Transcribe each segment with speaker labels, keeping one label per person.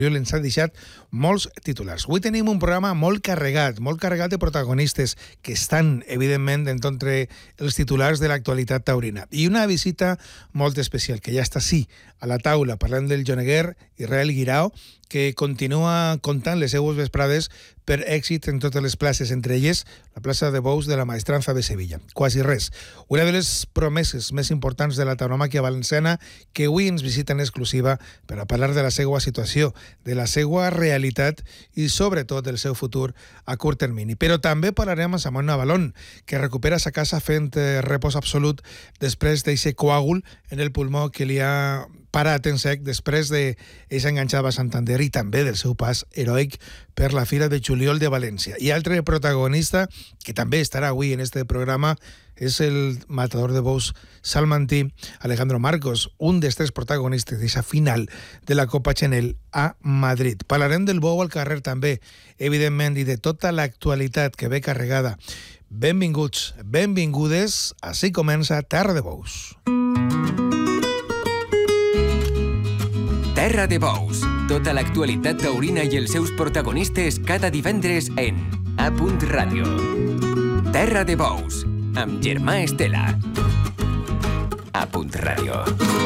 Speaker 1: ens ha deixat molts titulars. Avui tenim un programa molt carregat de protagonistes que estan, evidentment, entre els titulars de l'actualitat taurina. I una visita molt especial, que ja està sí a la taula. Parlem del joneguer Israel Guirao, que continua comptant les seues vesprades per èxit en totes les places, entre elles la plaça de bous de la Maestranza de Sevilla. Quasi res. Una de les promeses més importants de la tauromàquia valenciana, que avui ens visita en exclusiva per a parlar de la seva situació, de la seva realitat i sobretot del seu futur a curt termini. Però també parlarem amb Samuel Navalón, que recupera sa casa fent repòs absolut després d'aquest coàgul en el pulmó que li ha parat en sec després d'eixa enganxada a Santander i també del seu pas heroic per la Fira de Juliol de València. I altre protagonista, que també estarà avui en este programa, és el matador de bous salmantí Alejandro Marcos, un dels tres protagonistes d'aquesta final de la Copa Chanel a Madrid. Parlarem del bou al carrer també, evidentment, i de tota l'actualitat que ve carregada. Benvinguts, benvingudes, així comença Terra de Bous.
Speaker 2: Terra de Bous, tota l'actualitat taurina i els seus protagonistes cada divendres en A. Ràdio. Terra de Bous, amb Germà Estela. A. Ràdio.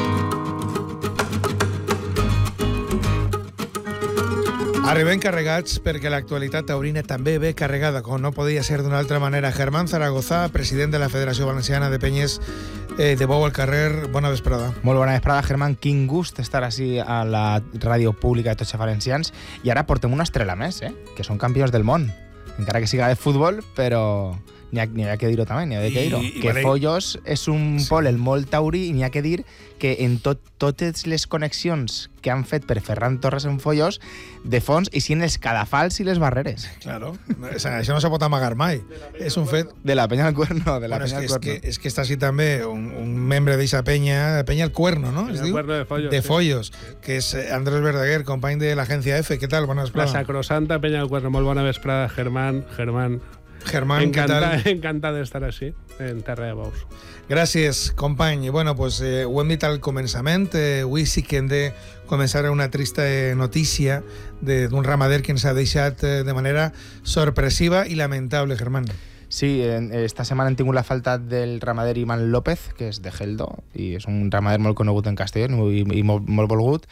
Speaker 1: Arribem carregats perquè l'actualitat taurina també ve carregada, com no podia ser d'una altra manera. Germán Zaragoza, president de la Federació Valenciana de Penyes de Bou al Carrer, bona vesprada.
Speaker 3: Molt bona vesprada, Germán. Quin gust estar així a la ràdio pública de tots els valencians. I ara portem una estrella més, que són campions del món. Encara que siga de futbol, però n'hi ha que dir-ho també, n'hi ha que dir-ho. Que Follos és un pòlel molt taurí i n'hi ha que dir que en totes les connexions que han fet per Ferran Torres en Follos, de fons hi siguin els cadafals i les barreres.
Speaker 1: Claro, això no se pot amagar mai. És un fet...
Speaker 3: De la penya al Cuerno, de la penya al Cuerno.
Speaker 1: És que està així també un membre d'eixa penya al Cuerno, ¿no?
Speaker 4: El Cuerno de Follos.
Speaker 1: De Follos, que és Andrés Verdaguer, company de l'agència F. Què tal? Bona vesprada.
Speaker 4: La sacrosanta penya al Cuerno. Molt bona vesprada, Germán,
Speaker 1: què tal?
Speaker 4: Encantat d'estar així, en Terra de Bous.
Speaker 1: Gràcies, company. Bueno, pues, ho hem dit al començament. Avui sí que hem de començar una trista notícia d'un ramader que ens ha deixat de manera sorpresiva i lamentable, Germán.
Speaker 3: Sí, esta setmana hem tingut la falta del ramader Iman López, que és de Geldo, i és un ramader molt conegut en Castelló i molt volgut,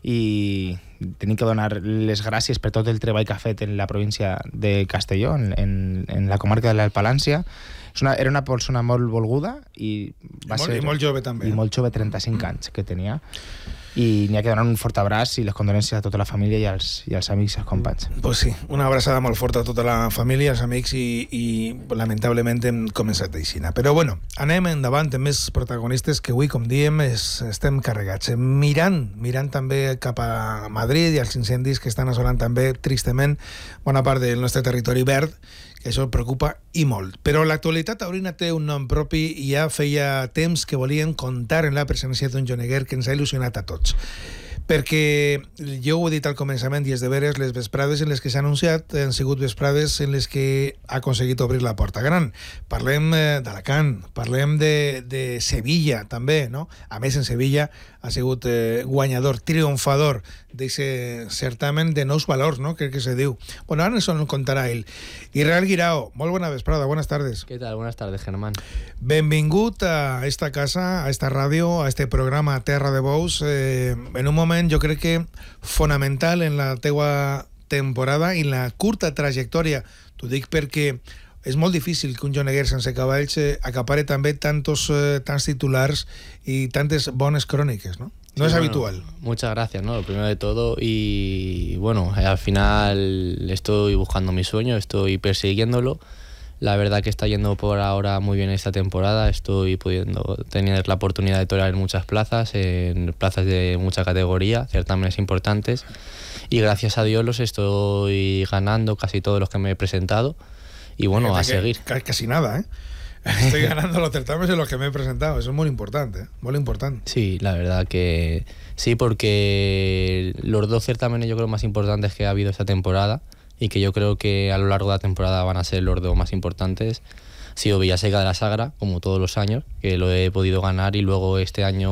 Speaker 3: i tenim que donar les gràcies per tot el treball que ha fet en la província de Castelló, en la comarca de l'Alpalància. Era una persona molt volguda i
Speaker 1: molt jove també.
Speaker 3: I molt jove, 35 anys que tenia. I n'hi ha que donar un fort abraç i les condolències a tota la família i als amics i als companys.
Speaker 1: Pues sí, una abraçada molt forta a tota la família, als amics i lamentablement hem començat d'aixina. Però bueno, anem endavant amb més protagonistes que avui, com diem, estem carregats. Mirant també cap a Madrid i als incendis que estan assolant també, tristament, bona part del nostre territori verd, que això preocupa i molt. Però l'actualitat taurina té un nom propi i ja feia temps que volien comptar en la presència d'un joneguer que ens ha il·lusionat a tots. Perquè jo ho he dit al començament i és de veres, les vesprades en les que s'ha anunciat han sigut vesprades en les que ha aconseguit obrir la porta gran. Parlem d'Alacant, parlem de Sevilla també, no? A més, en Sevilla ha sigut guanyador, triomfador d'aquest certamen de nous valors, no? Crec que se diu. Bueno, ara ens ho contarà ell. Israel Guirao, molt bona vesprada, buenas tardes.
Speaker 5: ¿Qué tal? Buenas tardes, Germán.
Speaker 1: Benvingut a esta casa, a esta ràdio, a este programa Terra de Bous, en un moment jo crec que fonamental en la teua temporada i en la curta trajectòria. T'ho dic perquè és molt difícil que un joneguer sense cavalls acapare també tants titulars y tantas bones crónicas, ¿no? No es habitual.
Speaker 5: Muchas gracias, ¿no? Lo primero de todo. Y bueno, al final estoy buscando mi sueño, estoy persiguiéndolo. La verdad que está yendo por ahora muy bien esta temporada. Estoy pudiendo tener la oportunidad de torear en muchas plazas, en plazas de mucha categoría, certámenes importantes. Y gracias a Dios los estoy ganando casi todos los que me he presentado. Y bueno, fíjate, a seguir.
Speaker 1: Casi nada, ¿eh? Estoy ganando los certámenes en los que me he presentado. Eso es muy importante, muy importante.
Speaker 5: Sí, la verdad que sí, porque los dos certámenes yo creo más importantes que ha habido esta temporada y que yo creo que a lo largo de la temporada van a ser los dos más importantes. Ha sido Villaseca de la Sagra, como todos los años, que lo he podido ganar, y luego este año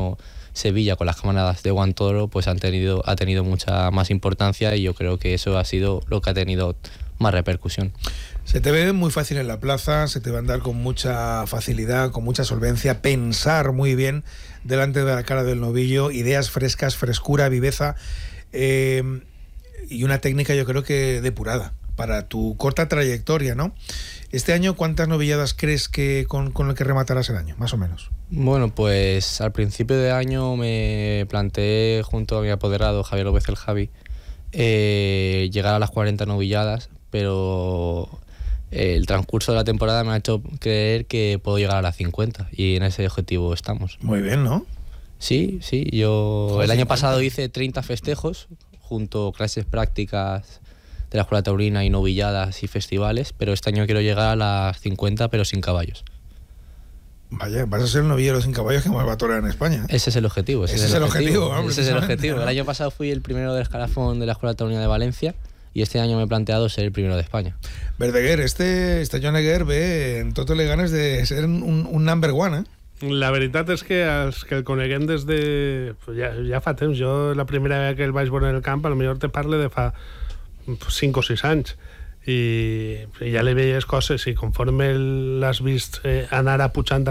Speaker 5: Sevilla con las camaradas de Guantoro, pues ha tenido mucha más importancia, y yo creo que eso ha sido lo que ha tenido más repercusión.
Speaker 1: Se te ve muy fácil en la plaza, se te va a andar con mucha facilidad, con mucha solvencia, pensar muy bien delante de la cara del novillo, ideas frescas, frescura, viveza, y una técnica yo creo que depurada para tu corta trayectoria, ¿no? Este año, ¿cuántas novilladas crees que con el que rematarás el año, más o menos?
Speaker 5: Bueno, pues al principio de año me planteé junto a mi apoderado Javier López el Javi llegar a las 40 novilladas, pero el transcurso de la temporada me ha hecho creer que puedo llegar a las 50, y en ese objetivo estamos.
Speaker 1: Muy bien, ¿no?
Speaker 5: Sí, yo el año pasado hice 30 festejos junto clases prácticas de la Escuela Taurina y novilladas y festivales, pero este año quiero llegar a las 50, pero sin caballos.
Speaker 1: Vaya, vas a ser el novillero sin caballos que más va a torear en España.
Speaker 5: Ese es el objetivo.
Speaker 1: Ese es el objetivo.
Speaker 5: Ese es el objetivo. El año pasado fui el primero del escalafón de la Escuela Taurina de Valencia, y este año me he planteado ser el primero de España.
Speaker 1: Verdaguer, este Jonneguer ve en Toto le ganes de ser un number one, ¿eh?
Speaker 4: La veritat és que els que el coneguem des de... Ja fa temps. Jo, la primera vegada que el vaig veure en el camp, potser te parle de fa 5 o 6 anys. I ja li veies coses, i conforme l'has vist anar pujant,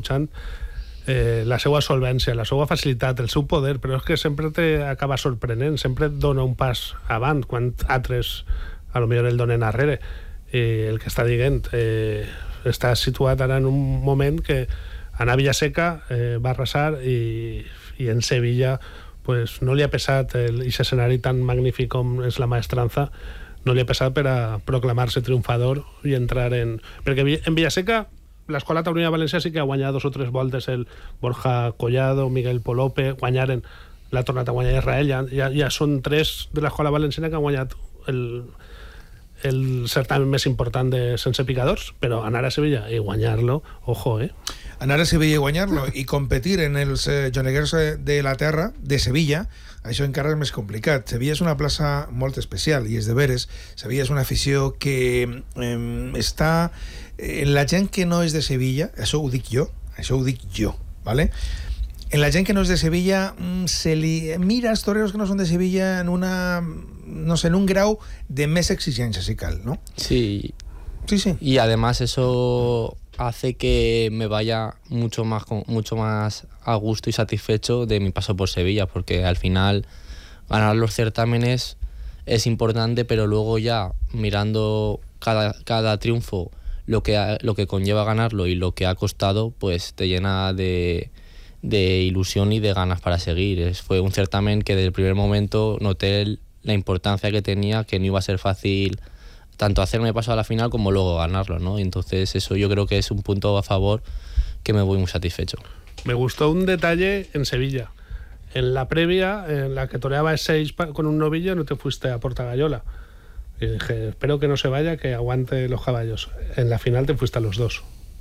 Speaker 4: la seva solvència, la seva facilitat, el seu poder, però és que sempre t'acaba sorprenent, sempre et dona un pas avant, quan altres a lo millor el donen darrere. I el que està dient està situat ara en un moment que anar a Villaseca va arrasar, i en Sevilla pues, no li ha pesat aquest escenari tan magnífic com és la Maestranza, no li ha pesat per a proclamar-se triomfador i entrar en... Perquè en Villaseca l'Escola Taurina de València sí que ha guanyat 2 o 3 voltes el Borja Collado, Miguel Polope, guanyaren, l'ha tornat a guanyar Israel, ja són 3 de l'Escola Valenciana que han guanyat el certamen més important de sense picadors, però anar a Sevilla i guanyar-lo, ojo,
Speaker 1: Anar a Sevilla i guanyar-lo i competir en els Jonneguers de la terra, de Sevilla, això encara és més complicat. Sevilla és una plaça molt especial, i és de veres. Sevilla és una afició que està... la gent que no és de Sevilla, això ho dic jo, ¿vale? En la gent que no és de Sevilla se li mira als toreros que no són de Sevilla en en un grau de més exigència, si cal, ¿no?
Speaker 5: Sí.
Speaker 1: Sí.
Speaker 5: Y además eso hace que me vaya mucho más a gusto y satisfecho de mi paso por Sevilla, porque al final ganar los certámenes es importante, pero luego ya mirando cada triunfo, lo que conlleva ganarlo y lo que ha costado, pues te llena de ilusión y de ganas para seguir. Fue un certamen que desde el primer momento noté la importancia que tenía, que no iba a ser fácil tanto hacerme paso a la final como luego ganarlo, ¿no? Y entonces eso yo creo que es un punto a favor que me voy muy satisfecho.
Speaker 4: Me gustó un detalle en Sevilla. En la previa, en la que toreaba 6 con un novillo, no te fuiste a Portagayola. Y dije, espero que no se vaya, que aguante los caballos. En la final te fuiste a los 2.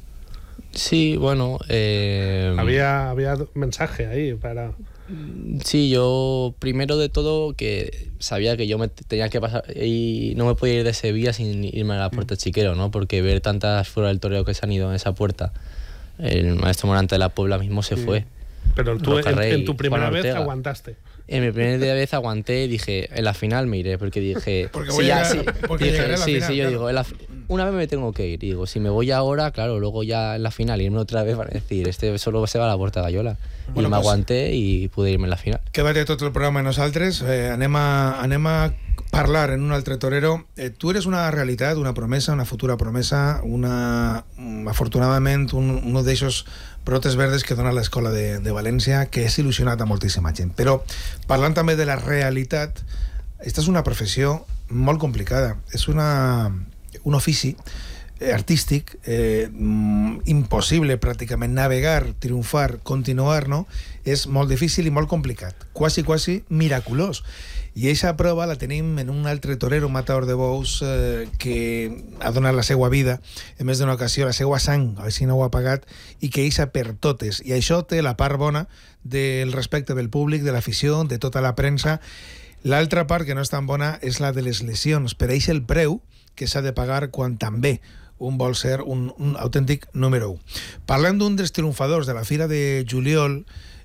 Speaker 5: Sí, bueno...
Speaker 4: Había mensaje ahí para...
Speaker 5: Sí, yo primero de todo que sabía que yo me tenía que pasar y no me podía ir de Sevilla sin irme a la Puerta Chiquero, ¿no? Porque ver tantas fuera del toreo que se han ido en esa puerta, el maestro Morante de la Puebla mismo se fue.
Speaker 4: Pero tú en tu primera vez aguantaste. En
Speaker 5: mi primera vez aguanté, dije, en la final me iré, porque dije...
Speaker 1: Porque voy a llegar
Speaker 5: sí, yo digo, una vez me tengo que ir, y digo, si me voy ahora, claro, luego ya en la final irme otra vez van a decir, solo se va a la Portagayola. Bueno, me aguanté i pude irme a la final.
Speaker 1: Quédate tot el programa amb nosaltres. Anem a parlar en un altre torero. Tu eres una realitat, una promesa, una futura promesa, afortunadament un d'aixos brotes verdes que dona l'escola de València, que és il·lusionat a moltíssima gent. Però parlant també de la realitat, esta és una professió molt complicada. És un ofici artístic impossible pràcticament. Navegar, triomfar, continuar, no? És molt difícil i molt complicat, quasi miraculós. I aquesta prova la tenim en un altre torero, un matador de bous que ha donat la seva vida en més d'una ocasió, la seva sang, així no ho ha pagat, i que eixa per totes. I això té la part bona del respecte del públic, de l'afició, de tota la premsa. L'altra part que no és tan bona és la de les lesions, per eixa el preu que s'ha de pagar quan també un vol ser un autèntic número 1. Parlant d'un dels triomfadors de la Fira de Juliol,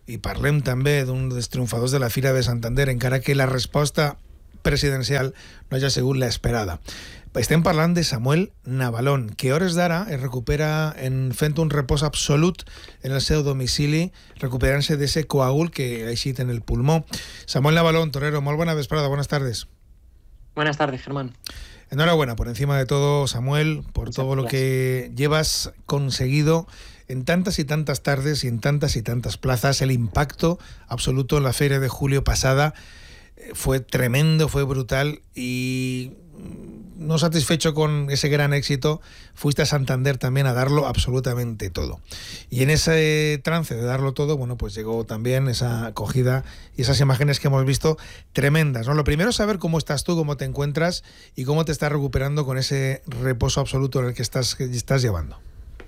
Speaker 1: i parlem també d'un dels triomfadors de la Fira de Santander, encara que la resposta presidencial no hagi sigut l'esperada. Estem parlant de Samuel Navalón, que a hores d'ara es recupera fent un repòs absolut en el seu domicili, recuperant-se d'ese coàgul que ha eixit en el pulmó. Samuel Navalón, torero, molt bona vesprada, buenas tardes.
Speaker 6: Buenas tardes, Germán.
Speaker 1: Enhorabuena, por encima de todo, Samuel, por muchas todo gracias. Lo que llevas conseguido en tantas y tantas tardes y en tantas plazas. El impacto absoluto en la Feria de Julio pasada fue tremendo, fue brutal, y no satisfecho con ese gran éxito, fuiste a Santander también a darlo absolutamente todo. Y en ese trance de darlo todo, bueno, pues llegó también esa acogida y esas imágenes que hemos visto tremendas, ¿no? Lo primero es saber cómo estás tú, cómo te encuentras y cómo te estás recuperando con ese reposo absoluto en el que estás llevando.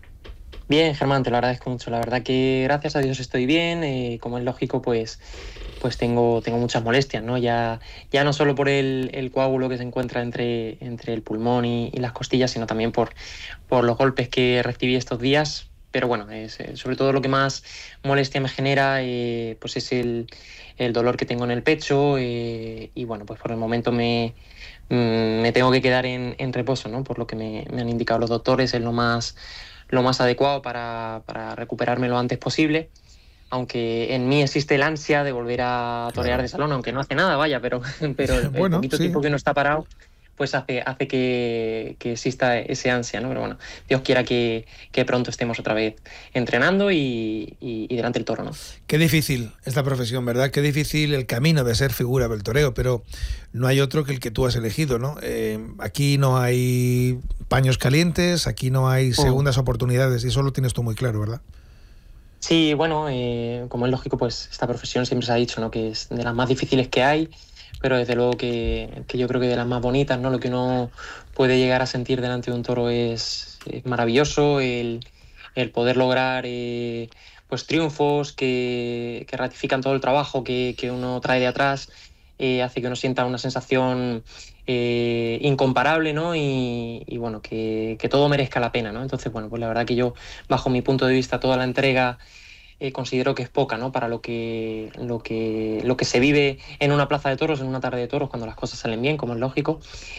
Speaker 6: Bien, Germán, te lo agradezco mucho. La verdad que gracias a Dios estoy bien. Como es lógico, pues tengo muchas molestias, ¿no? Ya no solo por el coágulo que se encuentra entre el pulmón y las costillas, sino también por los golpes que recibí estos días. Pero bueno, sobre todo lo que más molestia me genera pues es el dolor que tengo en el pecho, y bueno, pues por el momento me tengo que quedar en reposo, ¿no? Por lo que me han indicado los doctores, es lo más adecuado para recuperarme lo antes posible, aunque en mí existe el ansia de volver a torear de salón, aunque no hace nada, vaya, pero bueno, el poquito tiempo que no está parado pues hace que exista ese ansia, ¿no? Pero bueno, Dios quiera que pronto estemos otra vez entrenando y delante del toro, ¿no?
Speaker 1: Qué difícil esta profesión, ¿verdad? Qué difícil el camino de ser figura del toreo, pero no hay otro que el que tú has elegido, ¿no? Aquí no hay paños calientes, aquí no hay segundas oportunidades, y eso lo tienes tú muy claro, ¿verdad?
Speaker 6: Sí, bueno, como es lógico, pues esta profesión siempre se ha dicho, ¿no? Que es de las más difíciles que hay, pero desde luego que yo creo que de las más bonitas, ¿no? Lo que uno puede llegar a sentir delante de un toro es maravilloso, el poder lograr pues triunfos que ratifican todo el trabajo que uno trae de atrás, hace que uno sienta una sensación incomparable, ¿no? Y bueno, que todo merezca la pena, ¿no? Entonces, bueno, pues la verdad que yo, bajo mi punto de vista, toda la entrega considero que es poca, ¿no? Para lo que se vive en una plaza de toros, en una tarde de toros, cuando las cosas salen bien, como es lógico.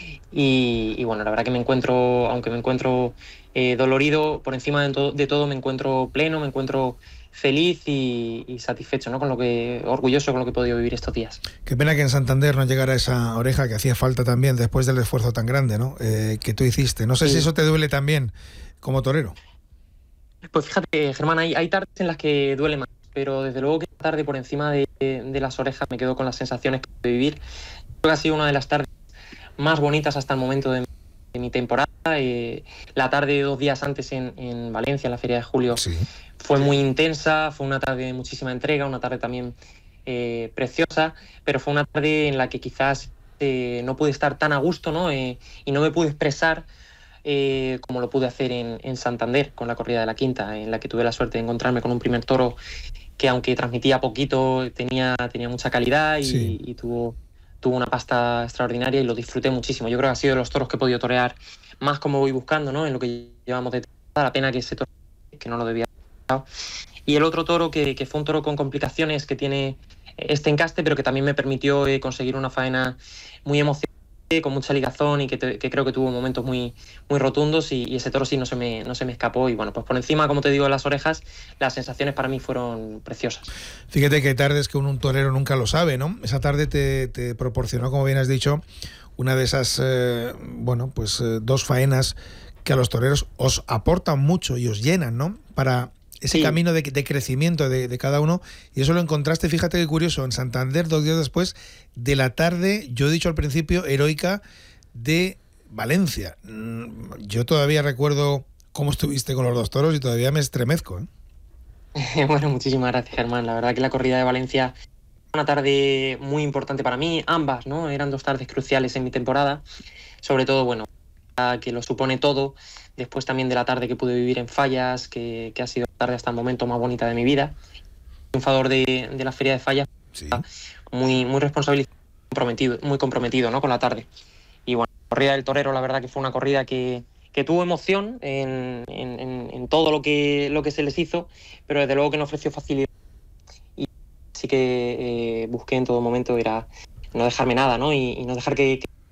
Speaker 6: Y bueno, la verdad que aunque me encuentro dolorido, por encima de todo me encuentro pleno, me encuentro feliz y satisfecho, ¿no? Orgulloso con lo que he podido vivir estos días.
Speaker 1: Qué pena que en Santander no llegara esa oreja que hacía falta también después del esfuerzo tan grande, ¿no? Que tú hiciste. No sé si eso te duele también como torero.
Speaker 6: Pues fíjate, Germán, hay tardes en las que duele más, pero desde luego que esta tarde, por encima de las orejas, me quedo con las sensaciones que pude vivir. Creo que ha sido una de las tardes más bonitas hasta el momento de mi temporada. La tarde de 2 días antes en Valencia, en la Feria de Julio, sí, fue muy intensa, fue una tarde de muchísima entrega, una tarde también preciosa, pero fue una tarde en la que quizás no pude estar tan a gusto, ¿no? Y no me pude expresar como lo pude hacer en Santander, con la corrida de la quinta, en la que tuve la suerte de encontrarme con un primer toro que, aunque transmitía poquito, tenía mucha calidad y tuvo una pasta extraordinaria, y lo disfruté muchísimo. Yo creo que ha sido de los toros que he podido torear más como voy buscando, ¿no? En lo que llevamos de temporada. La pena que ese toro, que no lo debía haber. Y el otro toro que fue un toro con complicaciones, que tiene este encaste, pero que también me permitió conseguir una faena muy emocionante, con mucha ligazón, y que creo que tuvo momentos muy, muy rotundos, y ese toro sí no se me escapó. Y bueno, pues por encima, como te digo, de las orejas, las sensaciones para mí fueron preciosas.
Speaker 1: Fíjate que hay tardes que un torero nunca lo sabe, ¿no? Esa tarde te proporcionó, como bien has dicho, una de esas, dos faenas que a los toreros os aportan mucho y os llenan, ¿no? Para ese camino de crecimiento de cada uno, y eso lo encontraste, fíjate qué curioso, en Santander, 2 días después de la tarde, yo he dicho al principio, heroica de Valencia. Yo todavía recuerdo cómo estuviste con los 2 toros y todavía me estremezco, ¿eh?
Speaker 6: Bueno, muchísimas gracias, Germán. La verdad que la corrida de Valencia fue una tarde muy importante para mí, ambas, ¿no? Eran 2 tardes cruciales en mi temporada, sobre todo, bueno, que lo supone todo, después también de la tarde que pude vivir en Fallas, que ha sido la tarde hasta el momento más bonita de mi vida. Triunfador de la Feria de Fallas, sí, muy responsabilizado, muy comprometido, ¿no? Con la tarde. Y bueno, la corrida del torero, la verdad que fue una corrida que tuvo emoción en todo lo que se les hizo, pero desde luego que no ofreció facilidad. Y sí que busqué en todo momento era no dejarme nada, ¿no? Y no dejar que